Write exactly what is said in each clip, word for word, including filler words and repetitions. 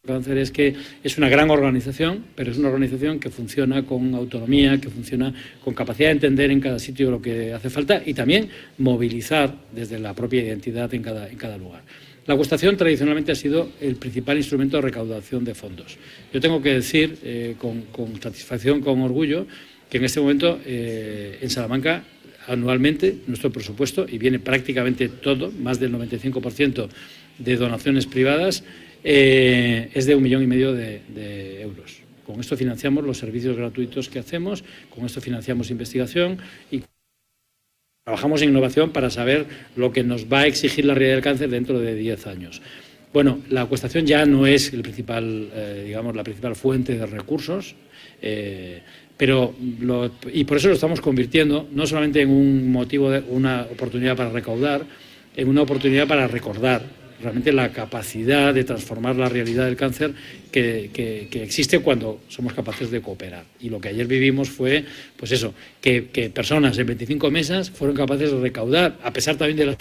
Cáncer es que es una gran organización, pero es una organización que funciona con autonomía, que funciona con capacidad de entender en cada sitio lo que hace falta y también movilizar desde la propia identidad en cada, en cada lugar. La acuestación tradicionalmente ha sido el principal instrumento de recaudación de fondos. Yo tengo que decir eh, con, con satisfacción, con orgullo, que en este momento eh, en Salamanca anualmente nuestro presupuesto, y viene prácticamente todo, más del noventa y cinco por ciento de donaciones privadas, Eh, es de un millón y medio de, de euros. Con esto financiamos los servicios gratuitos que hacemos, con esto financiamos investigación y trabajamos en innovación para saber lo que nos va a exigir la realidad del cáncer dentro de diez años. Bueno, la acuestación ya no es el principal, eh, digamos, la principal fuente de recursos, eh, pero lo, y por eso lo estamos convirtiendo no solamente en un motivo, de una oportunidad para recaudar, en una oportunidad para recordar realmente la capacidad de transformar la realidad del cáncer que, que, que existe cuando somos capaces de cooperar. Y lo que ayer vivimos fue, pues eso, que, que personas en veinticinco meses fueron capaces de recaudar, a pesar también de las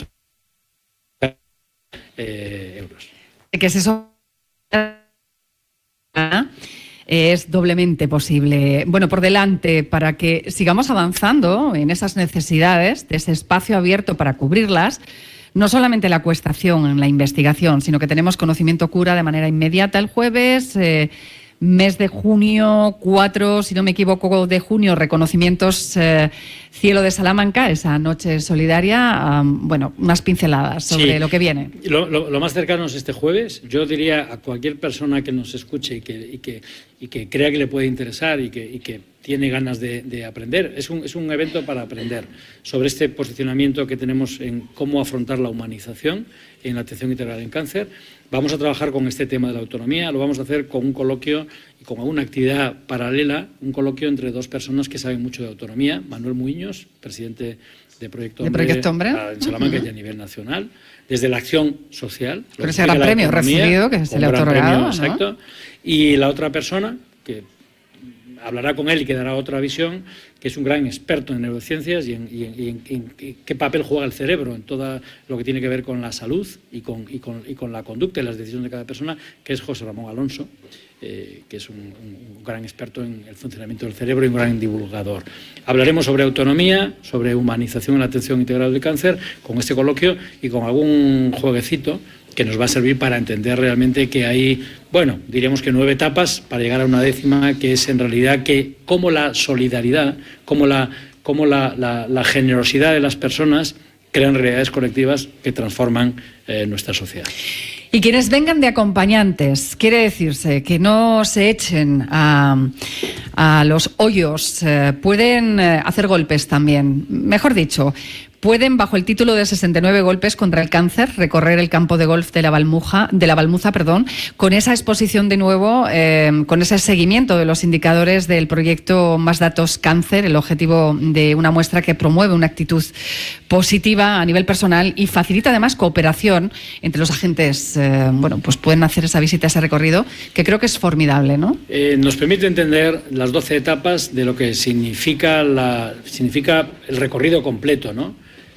eh, euros. ¿Qué es eso? Es doblemente posible. Bueno, por delante, para que sigamos avanzando en esas necesidades, de ese espacio abierto para cubrirlas, no solamente la acuestación en la investigación, sino que tenemos conocimiento cura de manera inmediata el jueves, eh, mes de junio, cuatro, si no me equivoco, de junio, reconocimientos eh, Cielo de Salamanca, esa noche solidaria. Um, bueno, unas pinceladas sobre sí, lo que viene. Lo, lo, lo más cercano es este jueves. Yo diría a cualquier persona que nos escuche y que, y que, y que crea que le puede interesar y que, y que tiene ganas de, de aprender. Es un, es un evento para aprender sobre este posicionamiento que tenemos en cómo afrontar la humanización en la atención integral en cáncer. Vamos a trabajar con este tema de la autonomía, lo vamos a hacer con un coloquio y con una actividad paralela, un coloquio entre dos personas que saben mucho de autonomía, Manuel Muiños, presidente de Proyecto Hombre, ¿De Proyecto Hombre? en Salamanca uh-huh. y a nivel nacional, desde la acción social. Pero ese gran premio recibido que se le ha otorgado, ¿no? Exacto. Y la otra persona que hablará con él y que dará otra visión, que es un gran experto en neurociencias y en, y en, y en, y en qué papel juega el cerebro en todo lo que tiene que ver con la salud y con, y con, y con la conducta y las decisiones de cada persona, que es José Ramón Alonso, eh, que es un, un gran experto en el funcionamiento del cerebro y un gran divulgador. Hablaremos sobre autonomía, sobre humanización en la atención integral del cáncer, con este coloquio y con algún jueguecito que nos va a servir para entender realmente que hay, bueno, diríamos que nueve etapas para llegar a una décima, que es en realidad que cómo la solidaridad, cómo la, cómo la, la, la generosidad de las personas crean realidades colectivas que transforman eh, nuestra sociedad. Y quienes vengan de acompañantes, quiere decirse que no se echen a, a los hoyos, eh, pueden hacer golpes también, mejor dicho, pueden, bajo el título de sesenta y nueve golpes contra el cáncer, recorrer el campo de golf de la Balmuja, de la Balmuza, perdón, con esa exposición de nuevo, eh, con ese seguimiento de los indicadores del proyecto Más Datos Cáncer, el objetivo de una muestra que promueve una actitud positiva a nivel personal y facilita además cooperación entre los agentes. Eh, bueno, pues pueden hacer esa visita, ese recorrido, que creo que es formidable, ¿no? Eh, nos permite entender las doce etapas de lo que significa, la, significa el recorrido completo, ¿no?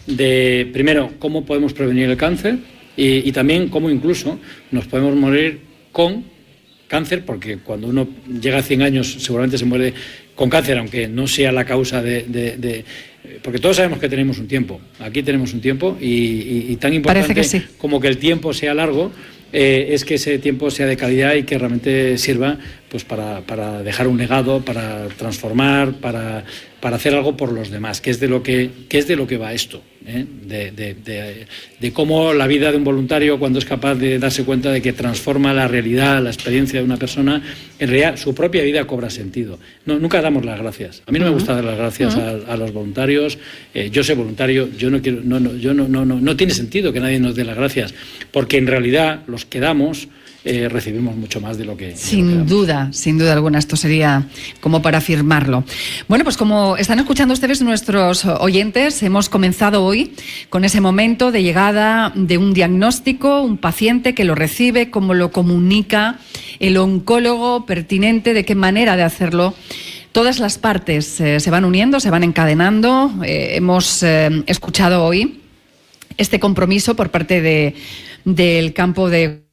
De, primero, cómo podemos prevenir el cáncer y, y también cómo incluso nos podemos morir con cáncer, porque cuando uno llega a cien años seguramente se muere con cáncer, aunque no sea la causa de... de, de porque todos sabemos que tenemos un tiempo, aquí tenemos un tiempo y, y, y tan importante que sí. como que el tiempo sea largo, eh, es que ese tiempo sea de calidad y que realmente sirva pues para, para dejar un legado, para transformar, para, para hacer algo por los demás, que es de lo que, que, es de lo que va esto, ¿eh? de, de, de, de cómo la vida de un voluntario, cuando es capaz de darse cuenta de que transforma la realidad, la experiencia de una persona, en realidad su propia vida cobra sentido. No, nunca damos las gracias. A mí no me gusta dar las gracias uh-huh. a, a los voluntarios. Eh, yo soy voluntario, yo no quiero, no, no, yo no, no, no, no tiene sentido que nadie nos dé las gracias, porque en realidad los que damos Eh, recibimos mucho más de lo que... Sin lo que duda, sin duda alguna, esto sería como para afirmarlo. Bueno, pues como están escuchando ustedes nuestros oyentes, hemos comenzado hoy con ese momento de llegada de un diagnóstico, un paciente que lo recibe, cómo lo comunica el oncólogo pertinente, de qué manera de hacerlo. Todas las partes eh, se van uniendo, se van encadenando. Eh, hemos eh, escuchado hoy este compromiso por parte de, del campo de